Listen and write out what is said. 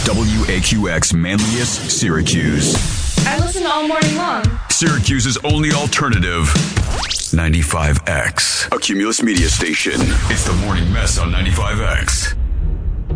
WAQX Manlius, Syracuse. I listen all morning long. Syracuse's only alternative, 95X. A Cumulus media station. It's the Morning Mess on 95X.